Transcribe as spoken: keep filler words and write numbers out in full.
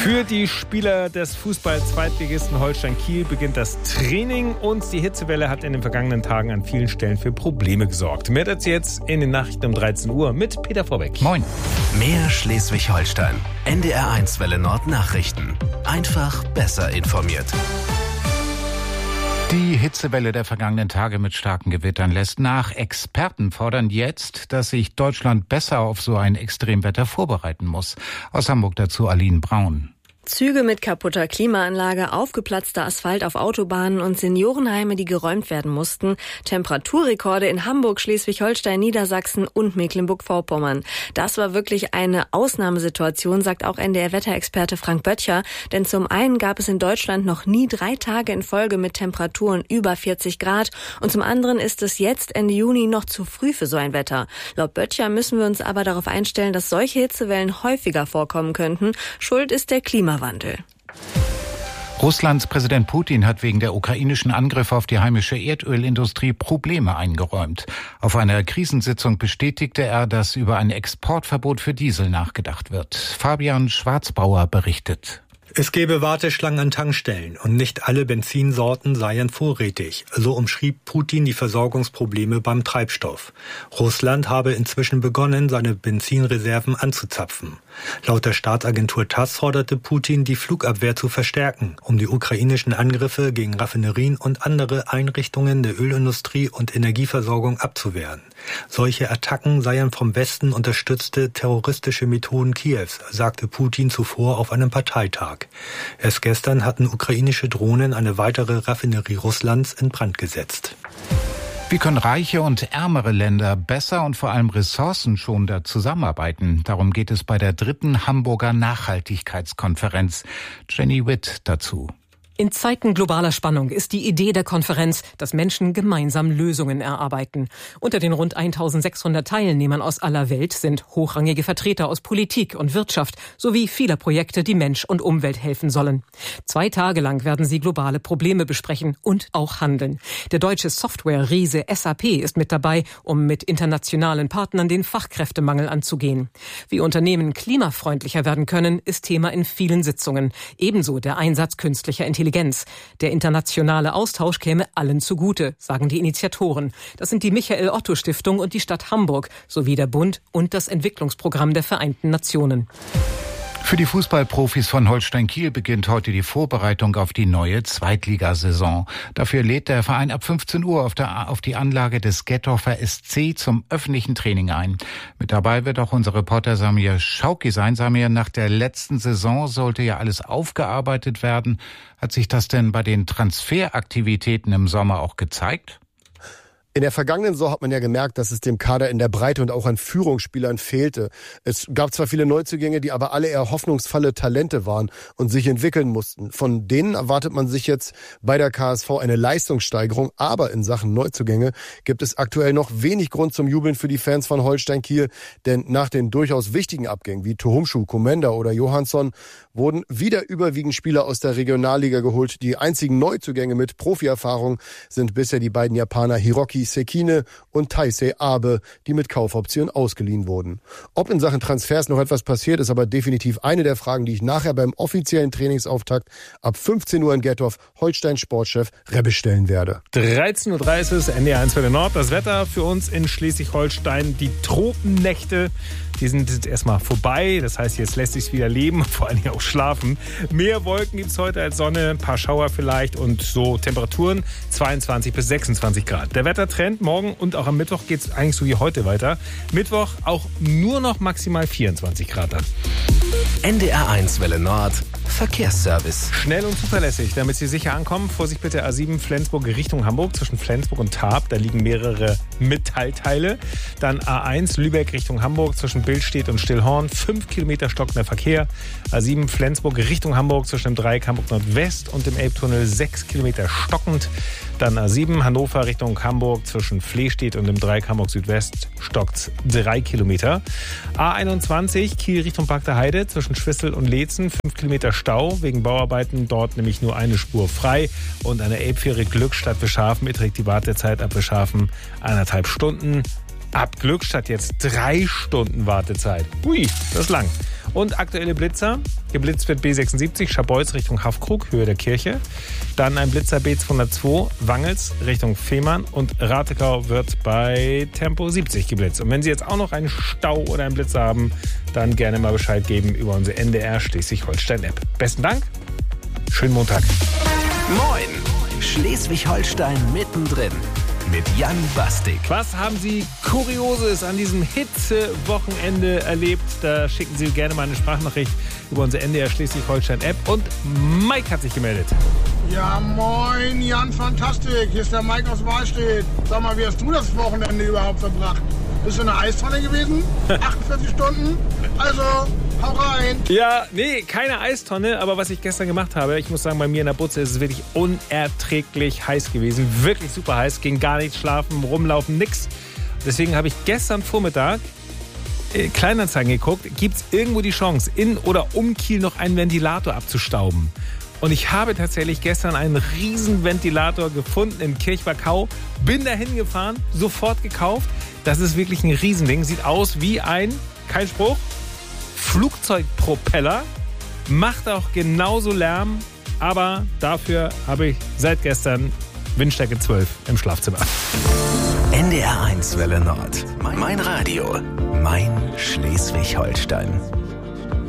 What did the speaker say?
Für die Spieler des Fußball-Zweitligisten Holstein Kiel beginnt das Training und die Hitzewelle hat in den vergangenen Tagen an vielen Stellen für Probleme gesorgt. Mehr dazu jetzt in den Nachrichten um dreizehn Uhr mit Peter Vorbeck. Moin. Mehr Schleswig-Holstein. N D R eins Welle Nord Nachrichten. Einfach besser informiert. Die Hitzewelle der vergangenen Tage mit starken Gewittern lässt nach. Experten fordern jetzt, dass sich Deutschland besser auf so ein Extremwetter vorbereiten muss. Aus Hamburg dazu Aline Braun. Züge mit kaputter Klimaanlage, aufgeplatzter Asphalt auf Autobahnen und Seniorenheime, die geräumt werden mussten. Temperaturrekorde in Hamburg, Schleswig-Holstein, Niedersachsen und Mecklenburg-Vorpommern. Das war wirklich eine Ausnahmesituation, sagt auch N D R-Wetterexperte Frank Böttcher. Denn zum einen gab es in Deutschland noch nie drei Tage in Folge mit Temperaturen über vierzig Grad. Und zum anderen ist es jetzt Ende Juni noch zu früh für so ein Wetter. Laut Böttcher müssen wir uns aber darauf einstellen, dass solche Hitzewellen häufiger vorkommen könnten. Schuld ist der Klimawandel. Wandel. Russlands Präsident Putin hat wegen der ukrainischen Angriffe auf die heimische Erdölindustrie Probleme eingeräumt. Auf einer Krisensitzung bestätigte er, dass über ein Exportverbot für Diesel nachgedacht wird. Fabian Schwarzbauer berichtet. Es gäbe Warteschlangen an Tankstellen und nicht alle Benzinsorten seien vorrätig. So umschrieb Putin die Versorgungsprobleme beim Treibstoff. Russland habe inzwischen begonnen, seine Benzinreserven anzuzapfen. Laut der Staatsagentur TASS forderte Putin, die Flugabwehr zu verstärken, um die ukrainischen Angriffe gegen Raffinerien und andere Einrichtungen der Ölindustrie und Energieversorgung abzuwehren. Solche Attacken seien vom Westen unterstützte terroristische Methoden Kiews, sagte Putin zuvor auf einem Parteitag. Erst gestern hatten ukrainische Drohnen eine weitere Raffinerie Russlands in Brand gesetzt. Wie können reiche und ärmere Länder besser und vor allem ressourcenschonender zusammenarbeiten? Darum geht es bei der dritten Hamburger Nachhaltigkeitskonferenz. Jenny Witt dazu. In Zeiten globaler Spannung ist die Idee der Konferenz, dass Menschen gemeinsam Lösungen erarbeiten. Unter den rund eintausendsechshundert Teilnehmern aus aller Welt sind hochrangige Vertreter aus Politik und Wirtschaft sowie vieler Projekte, die Mensch und Umwelt helfen sollen. Zwei Tage lang werden sie globale Probleme besprechen und auch handeln. Der deutsche Software-Riese S A P ist mit dabei, um mit internationalen Partnern den Fachkräftemangel anzugehen. Wie Unternehmen klimafreundlicher werden können, ist Thema in vielen Sitzungen. Ebenso der Einsatz künstlicher Intelligenz. Der internationale Austausch käme allen zugute, sagen die Initiatoren. Das sind die Michael-Otto-Stiftung und die Stadt Hamburg sowie der Bund und das Entwicklungsprogramm der Vereinten Nationen. Für die Fußballprofis von Holstein Kiel beginnt heute die Vorbereitung auf die neue Zweitligasaison. Dafür lädt der Verein ab fünfzehn Uhr auf, der, auf die Anlage des Gettorfer S C zum öffentlichen Training ein. Mit dabei wird auch unser Reporter Samir Schauki sein. Samir, nach der letzten Saison sollte ja alles aufgearbeitet werden. Hat sich das denn bei den Transferaktivitäten im Sommer auch gezeigt? In der vergangenen Saison hat man ja gemerkt, dass es dem Kader in der Breite und auch an Führungsspielern fehlte. Es gab zwar viele Neuzugänge, die aber alle eher hoffnungsvolle Talente waren und sich entwickeln mussten. Von denen erwartet man sich jetzt bei der K S V eine Leistungssteigerung. Aber in Sachen Neuzugänge gibt es aktuell noch wenig Grund zum Jubeln für die Fans von Holstein Kiel. Denn nach den durchaus wichtigen Abgängen wie Tohumschuh, Komenda oder Johansson wurden wieder überwiegend Spieler aus der Regionalliga geholt. Die einzigen Neuzugänge mit Profierfahrung sind bisher die beiden Japaner Hiroki Sekine und Taisei Abe, die mit Kaufoption ausgeliehen wurden. Ob in Sachen Transfers noch etwas passiert, ist aber definitiv eine der Fragen, die ich nachher beim offiziellen Trainingsauftakt ab fünfzehn Uhr in Gettorf Holstein Sportchef Rebbe stellen werde. dreizehn Uhr dreißig, N D R eins Welle Nord. Das Wetter für uns in Schleswig-Holstein, die Tropennächte, die sind jetzt erstmal vorbei. Das heißt, jetzt lässt sich wieder leben und vor allem auch schlafen. Mehr Wolken gibt es heute als Sonne, ein paar Schauer vielleicht und so Temperaturen zweiundzwanzig bis sechsundzwanzig Grad. Der Wettertrend morgen und auch am Mittwoch geht es eigentlich so wie heute weiter. Mittwoch auch nur noch maximal vierundzwanzig Grad an. N D R eins Welle Nord Verkehrsservice. Schnell und zuverlässig, damit Sie sicher ankommen. Vorsicht bitte A sieben Flensburg Richtung Hamburg zwischen Flensburg und Tarp. Da liegen mehrere Metallteile. Dann A eins Lübeck Richtung Hamburg zwischen Billstedt und Stillhorn. Fünf Kilometer stockender Verkehr. A sieben Flensburg Richtung Hamburg zwischen dem Dreieck Hamburg Nordwest und dem Elbtunnel. Sechs Kilometer stockend. Dann A sieben Hannover Richtung Hamburg zwischen Flehstedt und dem Dreieck Hamburg Südwest stockt drei Kilometer. A einundzwanzig Kiel Richtung Park der Heide zwischen Schwissel und Leetzen. Fünf Kilometer Stau wegen Bauarbeiten. Dort nämlich nur eine Spur frei. Und eine Elbfähre Glückstadt Bischhafen beträgt die Wartezeit ab Bischhafen eineinhalb Stunden. Ab Glückstadt jetzt drei Stunden Wartezeit. Ui, das ist lang. Und aktuelle Blitzer. Geblitzt wird B sechsundsiebzig, Scharbeutz Richtung Haffkrug, Höhe der Kirche. Dann ein Blitzer B zweihundertzwei, Wangels Richtung Fehmarn. Und Ratekau wird bei Tempo siebzig geblitzt. Und wenn Sie jetzt auch noch einen Stau oder einen Blitzer haben, dann gerne mal Bescheid geben über unsere N D R Schleswig-Holstein-App. Besten Dank, schönen Montag. Moin, Schleswig-Holstein mittendrin mit Jan Bastik. Was haben Sie Kurioses an diesem Hitzewochenende erlebt? Da schicken Sie gerne mal eine Sprachnachricht über unsere N D R Schleswig-Holstein-App. Und Mike hat sich gemeldet. Ja, moin, Jan Fantastik. Hier ist der Mike aus Wahlstedt. Sag mal, wie hast du das Wochenende überhaupt verbracht? Bist du in der Eistonne gewesen? achtundvierzig Stunden? Also, hau rein. Ja, nee, keine Eistonne, aber was ich gestern gemacht habe, ich muss sagen, bei mir in der Butze ist es wirklich unerträglich heiß gewesen. Wirklich super heiß, ging gar nicht schlafen, rumlaufen, nix. Deswegen habe ich gestern Vormittag äh, Kleinanzeigen geguckt, gibt es irgendwo die Chance, in oder um Kiel noch einen Ventilator abzustauben. Und ich habe tatsächlich gestern einen riesen Ventilator gefunden in Kirchbergkau, bin da hingefahren, sofort gekauft. Das ist wirklich ein Riesending, sieht aus wie ein, kein Spruch, Flugzeugpropeller, macht auch genauso Lärm, aber dafür habe ich seit gestern Windstärke zwölf im Schlafzimmer. N D R eins Welle Nord. Mein Radio. Mein Schleswig-Holstein.